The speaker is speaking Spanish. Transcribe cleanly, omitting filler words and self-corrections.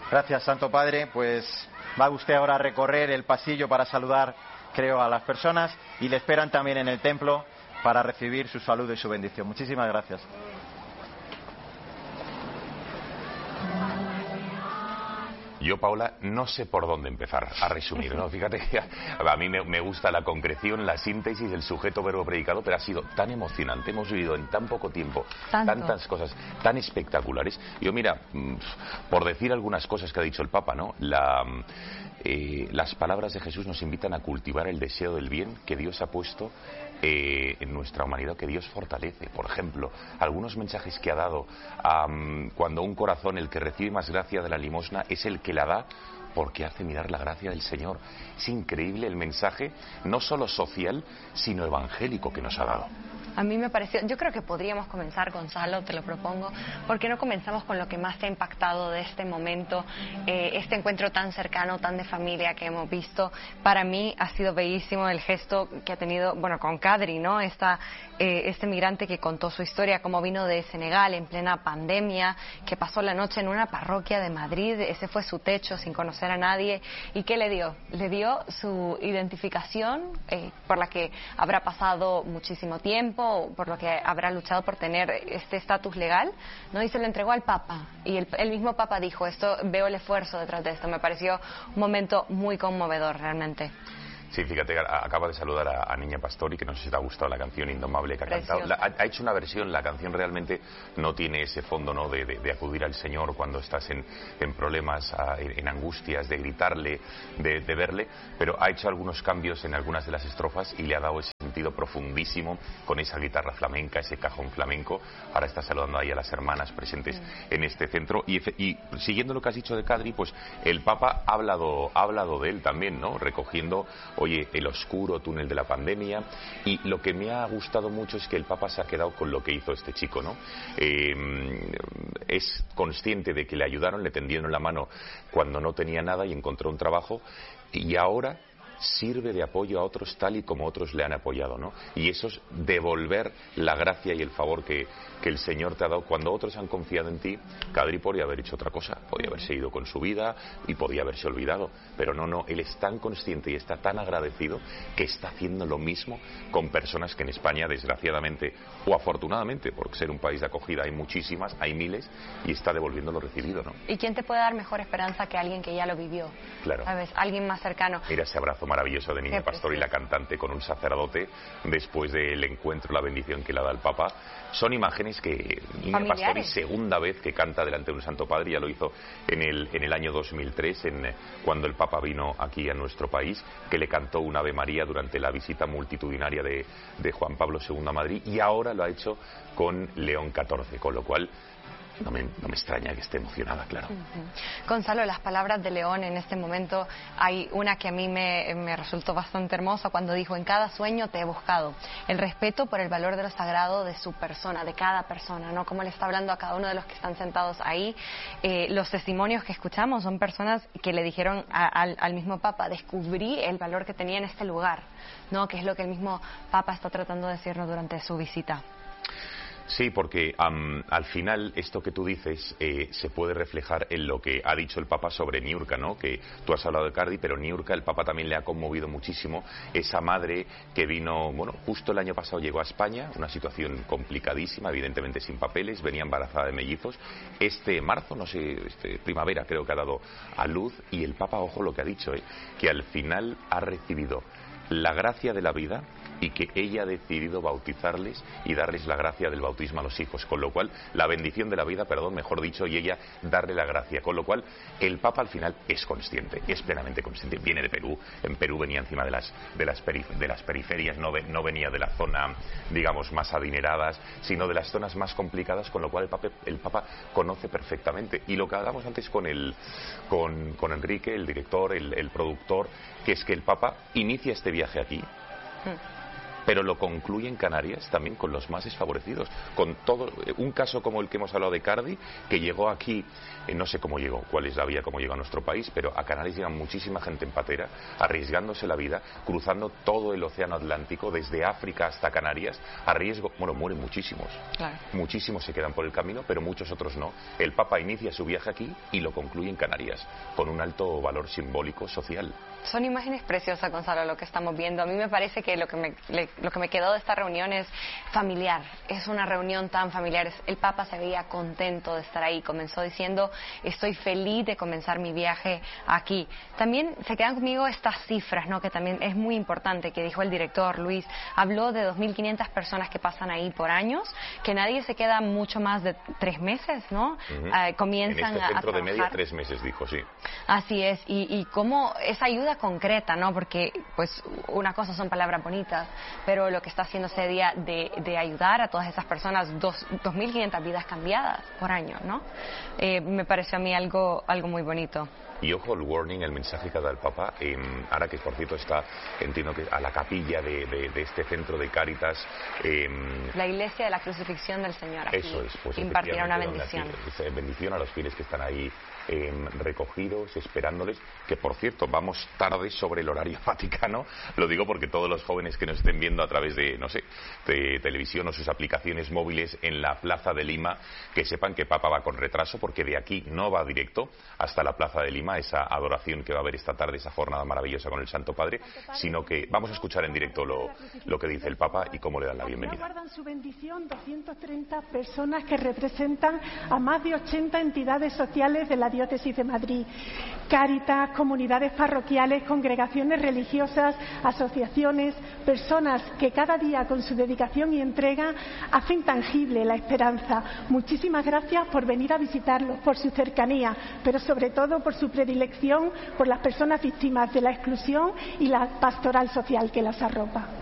Gracias, Santo Padre. Pues va usted ahora a recorrer el pasillo para saludar, creo, a las personas, y le esperan también en el templo para recibir su saludo y su bendición. Muchísimas gracias. Yo, Paula, no sé por dónde empezar a resumir, ¿no? Fíjate que a mí me gusta la concreción, la síntesis, el sujeto, verbo, predicado, pero ha sido tan emocionante. Hemos vivido en tan poco tiempo tantas cosas tan espectaculares. Yo, mira, por decir algunas cosas que ha dicho el Papa, ¿no? Las palabras de Jesús nos invitan a cultivar el deseo del bien que Dios ha puesto en nuestra humanidad, que Dios fortalece. Por ejemplo, algunos mensajes que ha dado cuando un corazón, el que recibe más gracia de la limosna, es el que la da porque hace mirar la gracia del Señor. Es increíble el mensaje, no solo social, sino evangélico que nos ha dado. A mí me pareció, yo creo que podríamos comenzar, Gonzalo, te lo propongo, ¿por qué no comenzamos con lo que más te ha impactado de este momento, este encuentro tan cercano, tan de familia que hemos visto? Para mí ha sido bellísimo el gesto que ha tenido, bueno, con Kadri, ¿no? Este migrante que contó su historia, cómo vino de Senegal en plena pandemia, que pasó la noche en una parroquia de Madrid, ese fue su techo sin conocer a nadie. ¿Y qué le dio? Le dio su identificación, por la que habrá pasado muchísimo tiempo, por lo que habrá luchado por tener este estatus legal, ¿no? Y se lo entregó al Papa. Y el mismo Papa dijo, veo el esfuerzo detrás de esto. Me pareció un momento muy conmovedor, realmente. Sí, fíjate, acaba de saludar a Niña Pastori, que no sé si te ha gustado la canción Indomable que ha cantado. Ha hecho una versión, la canción realmente no tiene ese fondo, ¿no?, de acudir al Señor cuando estás en problemas, en angustias, de gritarle, de verle, pero ha hecho algunos cambios en algunas de las estrofas y le ha dado ese sentido profundísimo con esa guitarra flamenca, ese cajón flamenco. Ahora está saludando ahí a las hermanas presentes en este centro. Y siguiendo lo que has dicho de Kadri, pues el Papa ha hablado de él también, ¿no?, recogiendo, oye, el oscuro túnel de la pandemia. Y lo que me ha gustado mucho es que el Papa se ha quedado con lo que hizo este chico, ¿no? Es consciente de que le ayudaron, le tendieron la mano cuando no tenía nada y encontró un trabajo, y ahora sirve de apoyo a otros tal y como otros le han apoyado, ¿no? Y eso es devolver la gracia y el favor que el Señor te ha dado. Cuando otros han confiado en ti, Kadri podría haber hecho otra cosa, podría haberse ido con su vida y podría haberse olvidado, pero no, él es tan consciente y está tan agradecido que está haciendo lo mismo con personas que en España, desgraciadamente o afortunadamente, por ser un país de acogida, hay muchísimas, hay miles, y está devolviendo lo recibido, ¿no? ¿Y quién te puede dar mejor esperanza que alguien que ya lo vivió? Claro. ¿Sabes? Alguien más cercano. Mira ese abrazo maravilloso de Niña Pastori, la cantante, con un sacerdote después del encuentro, la bendición que le da el Papa. Son imágenes que Niña Pastori, segunda vez que canta delante de un Santo Padre, ya lo hizo en el año 2003, cuando el Papa vino aquí a nuestro país, que le cantó un Ave María durante la visita multitudinaria de Juan Pablo II a Madrid, y ahora lo ha hecho con León XIV, con lo cual no me extraña que esté emocionada, claro. Gonzalo, las palabras de León en este momento, hay una que a mí me resultó bastante hermosa cuando dijo: en cada sueño te he buscado. El respeto por el valor de lo sagrado de su persona, de cada persona, ¿no? Como le está hablando a cada uno de los que están sentados ahí. Los testimonios que escuchamos son personas que le dijeron al mismo Papa: descubrí el valor que tenía en este lugar, ¿no? Que es lo que el mismo Papa está tratando de decirnos durante su visita. Sí, porque al final esto que tú dices se puede reflejar en lo que ha dicho el Papa sobre Niurka, ¿no? Que tú has hablado de Kadri, pero Niurka, el Papa también le ha conmovido muchísimo. Esa madre que vino, bueno, justo el año pasado llegó a España, una situación complicadísima, evidentemente sin papeles, venía embarazada de mellizos. Este marzo, no sé, primavera creo que ha dado a luz, y el Papa, ojo lo que ha dicho, que al final ha recibido la gracia de la vida y que ella ha decidido bautizarles y darles la gracia del bautismo a los hijos, con lo cual la bendición de la vida, mejor dicho, y ella darle la gracia, con lo cual el Papa al final es consciente, es plenamente consciente. Viene de Perú, en Perú venía encima de las periferias, no venía de la zona, digamos, más adineradas, sino de las zonas más complicadas, con lo cual el Papa conoce perfectamente. Y lo que hablamos antes con Enrique, el director, el productor, que es que el Papa inicia este viaje aquí, pero lo concluye en Canarias también con los más desfavorecidos, con todo un caso como el que hemos hablado de Cardi, que llegó aquí, no sé cómo llegó, cuál es la vía, cómo llegó a nuestro país, pero a Canarias llega muchísima gente en patera, arriesgándose la vida, cruzando todo el océano Atlántico, desde África hasta Canarias, a riesgo, bueno, mueren muchísimos, claro. Muchísimos se quedan por el camino, pero muchos otros no. El Papa inicia su viaje aquí y lo concluye en Canarias, con un alto valor simbólico social. Son imágenes preciosas, Gonzalo, lo que estamos viendo. A mí me parece que lo que me quedó de esta reunión es familiar. Es una reunión tan familiar. El Papa se veía contento de estar ahí. Comenzó diciendo, estoy feliz de comenzar mi viaje aquí. También se quedan conmigo estas cifras, ¿no? Que también es muy importante, que dijo el director Luis. Habló de 2.500 personas que pasan ahí por años, que nadie se queda mucho más de 3 meses, ¿no? Comienzan en este centro a de media 3 meses, dijo, sí. Así es. Y cómo esa ayuda concreta, ¿no? Porque pues una cosa son palabras bonitas, pero lo que está haciendo ese día de ayudar a todas esas personas, 2.500 vidas cambiadas por año, ¿no? Me pareció a mí algo muy bonito. Y ojo el warning, el mensaje que da el Papa, ahora que por cierto está, entiendo que a la capilla de este centro de Cáritas. La iglesia de la crucifixión del Señor. Aquí eso es, pues impartirá una bendición. Dice bendición a los fieles que están ahí recogidos, esperándoles, que por cierto vamos tarde sobre el horario vaticano, lo digo porque todos los jóvenes que nos estén viendo a través de, no sé, de televisión o sus aplicaciones móviles en la Plaza de Lima, que sepan que Papa va con retraso, porque de aquí no va directo hasta la Plaza de Lima, esa adoración que va a haber esta tarde, esa jornada maravillosa con el Santo Padre, sino que vamos a escuchar en directo lo que dice el Papa y cómo le dan la bienvenida. Guardan su bendición 230 personas que representan a más de 80 entidades sociales de la Diócesis de Madrid, Cáritas, comunidades parroquiales, congregaciones religiosas, asociaciones, personas que cada día con su dedicación y entrega hacen tangible la esperanza. Muchísimas gracias por venir a visitarlos, por su cercanía, pero sobre todo por su predilección por las personas víctimas de la exclusión y la pastoral social que las arropa.